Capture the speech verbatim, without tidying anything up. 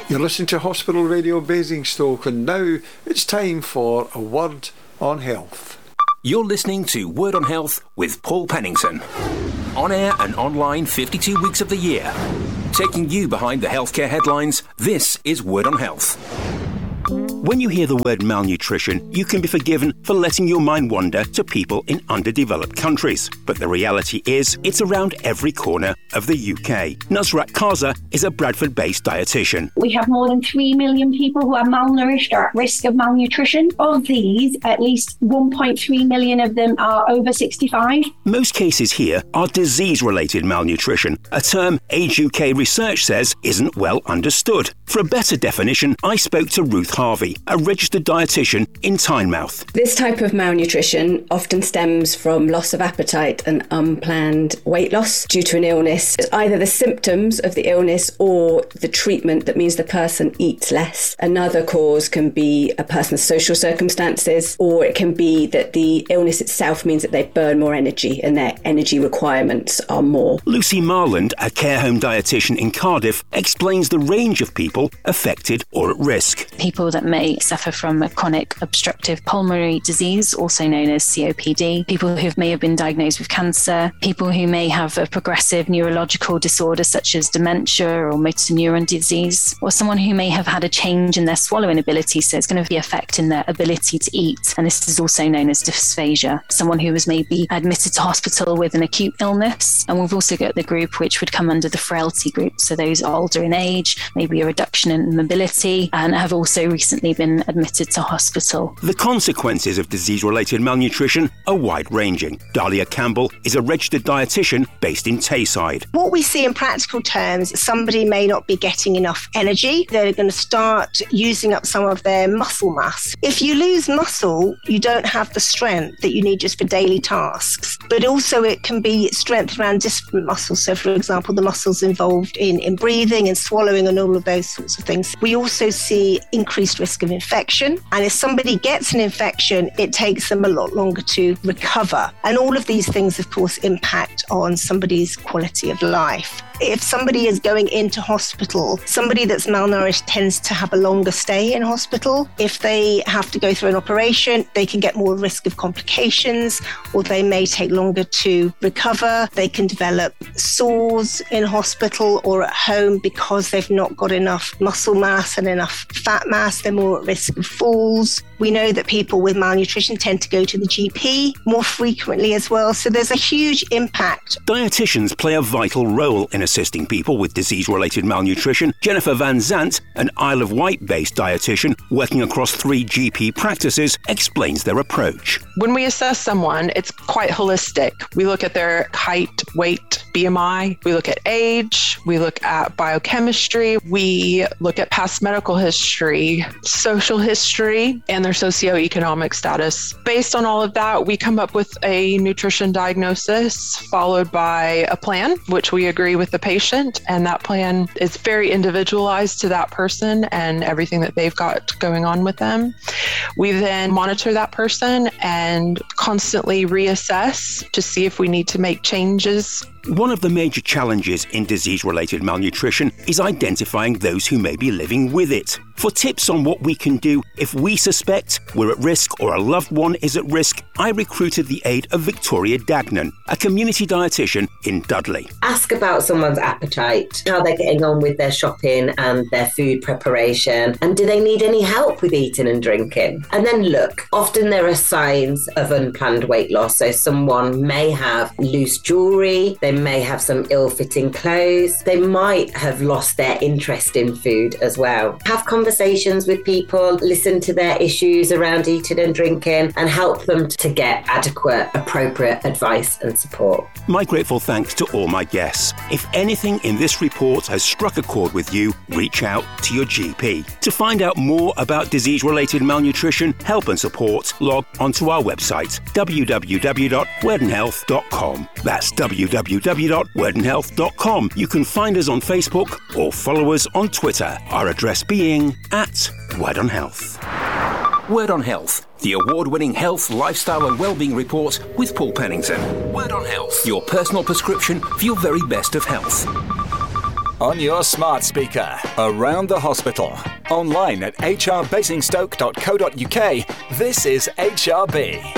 You're listening to Hospital Radio Basingstoke, and now it's time for a Word on Health. You're listening to Word on Health with Paul Pennington. On air and online fifty-two weeks of the year. Taking you behind the healthcare headlines, this is Word on Health. When you hear the word malnutrition, you can be forgiven for letting your mind wander to people in underdeveloped countries. But the reality is, it's around every corner of the U K. Nusrat Kaza is a Bradford-based dietitian. We have more than three million people who are malnourished or at risk of malnutrition. Of these, at least one point three million of them are over sixty-five. Most cases here are disease-related malnutrition, a term Age U K research says isn't well understood. For a better definition, I spoke to Ruth Harvey, a registered dietitian in Tynemouth. This type of malnutrition often stems from loss of appetite and unplanned weight loss due to an illness. It's either the symptoms of the illness or the treatment that means the person eats less. Another cause can be a person's social circumstances, or it can be that the illness itself means that they burn more energy and their energy requirements are more. Lucy Marland, a care home dietitian in Cardiff, explains the range of people affected or at risk. People that may suffer from a chronic obstructive pulmonary disease, also known as C O P D, people who may have been diagnosed with cancer, people who may have a progressive neurological disorder such as dementia or motor neuron disease, or someone who may have had a change in their swallowing ability, so it's going to be affecting their ability to eat, and this is also known as dysphagia. Someone who was maybe admitted to hospital with an acute illness, and we've also got the group which would come under the frailty group, so those older in age, maybe a reduction in mobility, and have also recently been admitted to hospital. The consequences of disease-related malnutrition are wide-ranging. Dahlia Campbell is a registered dietitian based in Tayside. What we see in practical terms, somebody may not be getting enough energy. They're going to start using up some of their muscle mass. If you lose muscle, you don't have the strength that you need just for daily tasks. But also it can be strength around different muscles. So, for example, the muscles involved in, in breathing and swallowing and all of those sorts of things. We also see increased risk of infection. And if somebody gets an infection, it takes them a lot longer to recover. And all of these things, of course, impact on somebody's quality of life. If somebody is going into hospital, somebody that's malnourished tends to have a longer stay in hospital. If they have to go through an operation, they can get more risk of complications, or they may take longer to recover. They can develop sores in hospital or at home because they've not got enough muscle mass and enough fat mass. They're more at risk of falls. We know that people with malnutrition tend to go to the G P more frequently as well. So there's a huge impact. Dietitians play a vital role in assisting people with disease-related malnutrition. Jennifer Van Zant, an Isle of Wight-based dietitian working across three G P practices, explains their approach. When we assess someone, it's quite holistic. We look at their height, weight, B M I. We look at age. We look at biochemistry. We look at past medical history, social history, and their socioeconomic status. Based on all of that, we come up with a nutrition diagnosis followed by a plan, which we agree with the patient, and that plan is very individualized to that person and everything that they've got going on with them. We then monitor that person and constantly reassess to see if we need to make changes. One of the major challenges in disease-related malnutrition is identifying those who may be living with it. For tips on what we can do if we suspect we're at risk or a loved one is at risk, I recruited the aid of Victoria Dagnan, a community dietitian in Dudley. Ask about someone's appetite, how they're getting on with their shopping and their food preparation, and do they need any help with eating and drinking? And then look, often there are signs of unplanned weight loss. So someone may have loose jewellery, they may have some ill-fitting clothes, they might have lost their interest in food as well. Have conversations with people, listen to their issues around eating and drinking, and help them to get adequate, appropriate advice and support. My grateful thanks to all my guests. If anything in this report has struck a chord with you, reach out to your G P. To find out more about disease-related malnutrition, help and support, log onto our website, w w w dot werden health dot com. That's w w w dot werden health dot com. You can find us on Facebook or follow us on Twitter, our address being at Word on Health. Word on Health, the award-winning health, lifestyle and wellbeing report with Paul Pennington. Word on Health, your personal prescription for your very best of health. on your smart speaker, around the hospital, online at h r basingstoke dot co dot u k. This is H R B.